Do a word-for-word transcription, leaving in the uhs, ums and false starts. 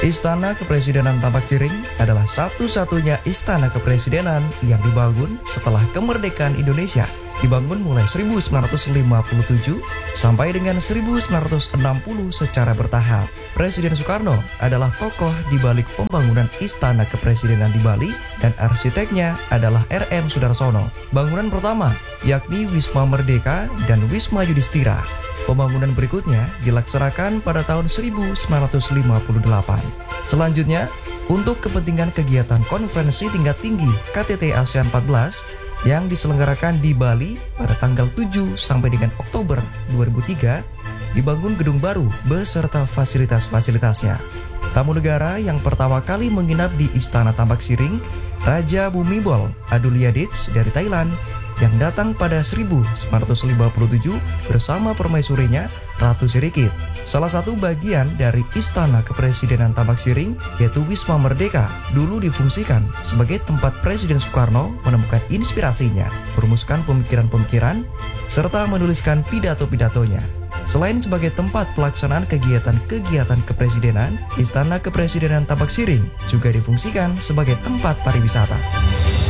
Istana Kepresidenan Tambak Siring adalah satu-satunya istana kepresidenan yang dibangun setelah kemerdekaan Indonesia. Dibangun mulai seribu sembilan ratus lima puluh tujuh sampai dengan seribu sembilan ratus enam puluh secara bertahap. Presiden Soekarno adalah tokoh di balik pembangunan Istana Kepresidenan di Bali dan arsiteknya adalah R M Soedarsono. Bangunan pertama yakni Wisma Merdeka dan Wisma Yudhistira. Pembangunan berikutnya dilaksanakan pada tahun seribu sembilan ratus lima puluh delapan. Selanjutnya, untuk kepentingan kegiatan konferensi tingkat tinggi K T T ASEAN empat belas yang diselenggarakan di Bali pada tanggal tujuh sampai dengan Oktober dua ribu tiga, dibangun gedung baru beserta fasilitas-fasilitasnya. Tamu negara yang pertama kali menginap di Istana Tambak Siring, Raja Bhumibol Adulyadej dari Thailand, yang datang pada seribu sembilan ratus lima puluh tujuh bersama permaisurinya Ratu Sirikit. Salah satu bagian dari Istana Kepresidenan Tambak Siring, yaitu Wisma Merdeka, dulu difungsikan sebagai tempat Presiden Soekarno menemukan inspirasinya, merumuskan pemikiran-pemikiran, serta menuliskan pidato-pidatonya. Selain sebagai tempat pelaksanaan kegiatan-kegiatan kepresidenan, Istana Kepresidenan Tambak Siring juga difungsikan sebagai tempat pariwisata.